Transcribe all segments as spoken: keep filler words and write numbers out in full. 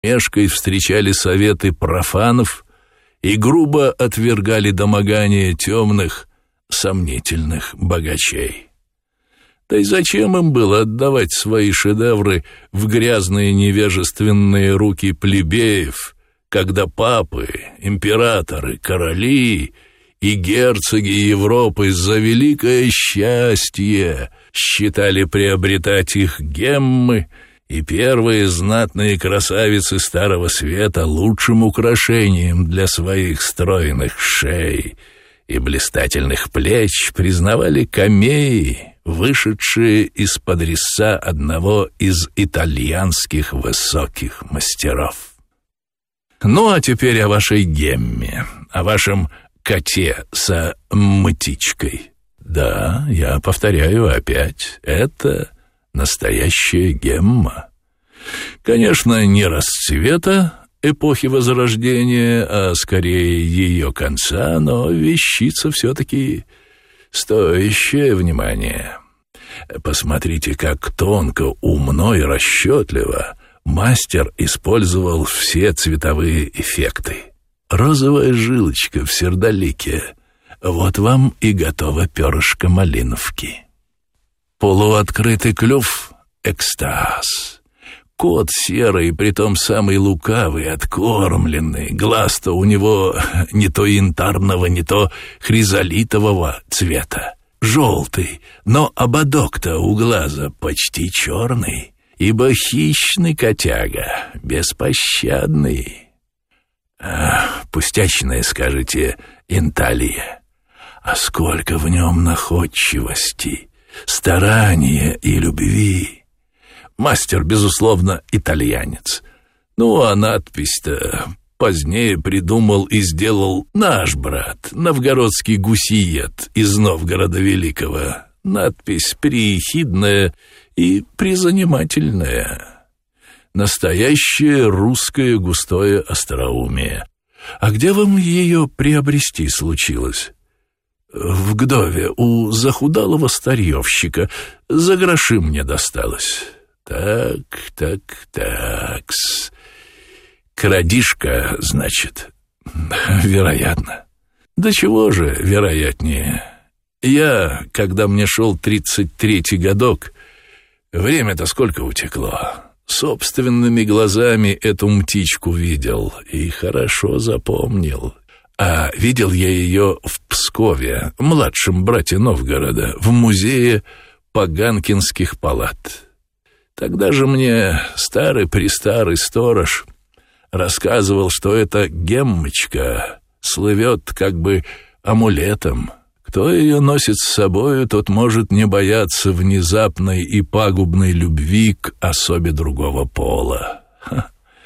насмешкой встречали советы профанов и грубо отвергали домогания темных, сомнительных богачей. Да и зачем им было отдавать свои шедевры в грязные невежественные руки плебеев, когда папы, императоры, короли и герцоги Европы за великое счастье считали приобретать их геммы и первые знатные красавицы Старого Света лучшим украшением для своих стройных шей и блистательных плеч признавали камеи, вышедшие из-под риса одного из итальянских высоких мастеров. Ну, а теперь о вашей гемме, о вашем коте со мтичкой. Да, я повторяю опять, это настоящая гемма. Конечно, не расцвета эпохи Возрождения, а скорее ее конца, но вещица все-таки стоящая внимания. Посмотрите, как тонко, умно и расчетливо мастер использовал все цветовые эффекты. Розовая жилочка в сердолике. Вот вам и готово перышко малиновки. Полуоткрытый клюв — экстаз. Кот серый, притом самый лукавый, откормленный. Глаз-то у него не то янтарного, не то хризолитового цвета. Желтый, но ободок-то у глаза почти черный, ибо хищный котяга, беспощадный. Ах, пустячная, скажете, инталия. А сколько в нем находчивости, старания и любви. Мастер, безусловно, итальянец. Ну, а надпись-то позднее придумал и сделал наш брат, новгородский гусиет из Новгорода Великого. Надпись приехидная и призанимательная. Настоящее русское густое остроумие. А где вам ее приобрести случилось? В Гдове, у захудалого старьевщика. За гроши мне досталось. Так, так, такс. Крадишка, значит? Вероятно. Да чего же вероятнее? Я, когда мне шел тридцать третий годок, время-то сколько утекло, собственными глазами эту мтичку видел и хорошо запомнил. А видел я ее в Пскове, младшем брате Новгорода, в музее Поганкинских палат. Тогда же мне старый-престарый сторож рассказывал, что эта геммочка слывет как бы амулетом. Кто ее носит с собою, тот может не бояться внезапной и пагубной любви к особе другого пола. Ха.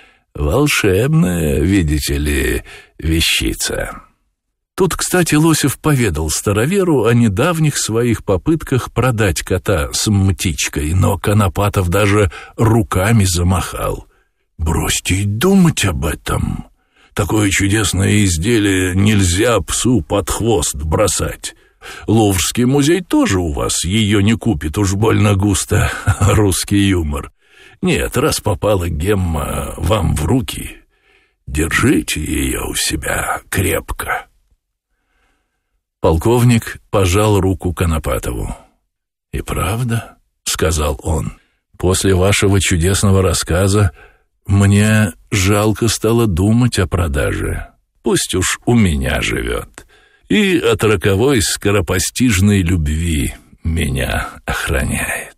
Волшебная, видите ли, вещица. Тут, кстати, Лосев поведал староверу о недавних своих попытках продать кота с мтичкой, но Конопатов даже руками замахал. «Бросьте и думать об этом. Такое чудесное изделие нельзя псу под хвост бросать. Луврский музей тоже у вас ее не купит, уж больно густо русский юмор. Нет, раз попала гемма вам в руки, держите ее у себя крепко». Полковник пожал руку Конопатову. «И правда, — сказал он, — после вашего чудесного рассказа мне жалко стало думать о продаже. Пусть уж у меня живет. И от роковой скоропостижной любви меня охраняет».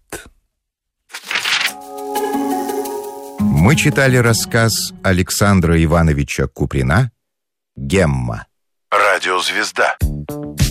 Мы читали рассказ Александра Ивановича Куприна «Гемма». Радиозвезда.